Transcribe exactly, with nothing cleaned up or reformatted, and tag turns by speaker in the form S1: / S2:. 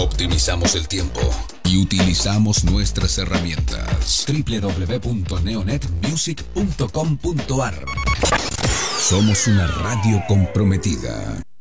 S1: Optimizamos el tiempo y utilizamos nuestras herramientas. doble u doble u doble u punto neonet music punto com punto a r. Somos una radio comprometida.